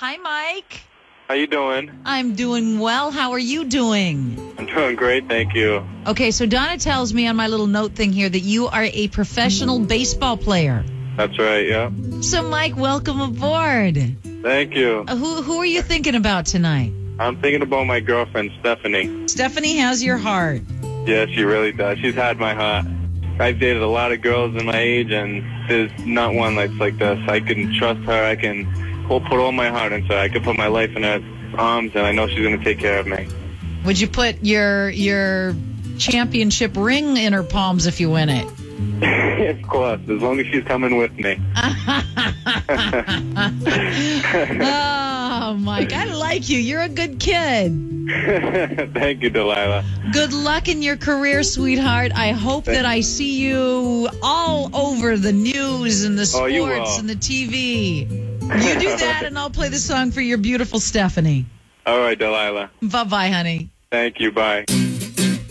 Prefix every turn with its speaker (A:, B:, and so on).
A: Hi, Mike.
B: How you doing?
A: I'm doing well. How are you doing?
B: I'm doing great, thank you.
A: Okay, so Donna tells me on my little note thing here that you are a professional baseball player.
B: That's right, yeah.
A: So, Mike, welcome aboard.
B: Thank you.
A: Who are you thinking about tonight?
B: I'm thinking about my girlfriend, Stephanie.
A: Stephanie has your heart.
B: Yeah, she really does. She's had my heart. I've dated a lot of girls in my age, and there's not one that's like this. I can trust her. I can put all my heart into her. I can put my life in her arms, and I know she's going to take care of me.
A: Would you put your championship ring in her palms if you win it?
B: Of course, as long as she's coming with me.
A: Oh, Mike, I like you. You're a good kid.
B: Thank you, Delilah.
A: Good luck in your career, sweetheart. I hope that I see you all over the news and the sports and the TV. You do that, and I'll play the song for your beautiful Stephanie.
B: All right, Delilah.
A: Bye-bye, honey.
B: Thank you. Bye.